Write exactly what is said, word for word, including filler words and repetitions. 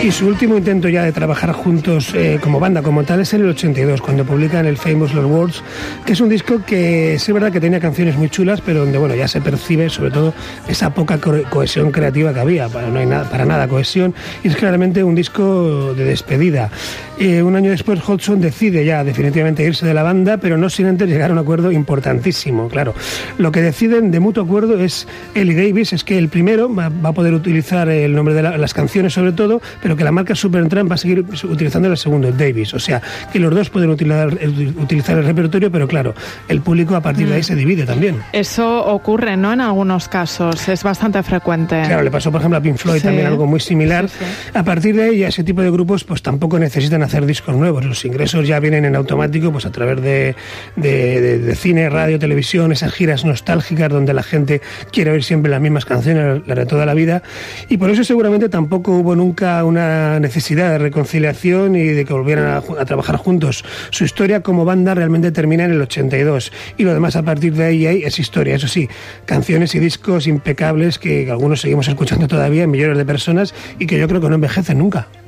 Y su último intento ya de trabajar juntos eh, como banda, como tal, es en el ochenta y dos, cuando publican el Famous Last Words, que es un disco que es verdad que tenía canciones muy chulas, pero donde bueno ya se percibe sobre todo esa poca co- cohesión creativa que había. Para, no hay nada, para nada cohesión, y es claramente un disco de despedida. Eh, un año después Hodgson decide ya definitivamente irse de la banda, pero no sin antes llegar a un acuerdo importantísimo, claro. Lo que deciden de mutuo acuerdo es él y Davis, es que el primero va, va a poder utilizar el nombre de la, las canciones sobre todo, pero que la marca Supertramp va a seguir utilizando el segundo, Davis. O sea, que los dos pueden utilizar, utilizar el repertorio, pero claro, el público a partir de ahí se divide también. Eso ocurre, ¿no? En algunos casos, es bastante frecuente. Claro, le pasó por ejemplo a Pink Floyd, sí, también algo muy similar. Sí, sí. A partir de ahí, ese tipo de grupos pues tampoco necesitan hacer discos nuevos. Los ingresos ya vienen en automático pues a través de, de, de, de cine, radio, televisión, esas giras nostálgicas donde la gente quiere oír siempre las mismas canciones, las de toda la vida. Y por eso seguramente tampoco hubo nunca una necesidad de reconciliación y de que volvieran a, a trabajar juntos. Su historia como banda realmente termina en el ochenta y dos y lo demás a partir de ahí es historia. Eso sí, canciones y discos impecables que algunos seguimos escuchando todavía en millones de personas y que yo creo que no envejecen nunca.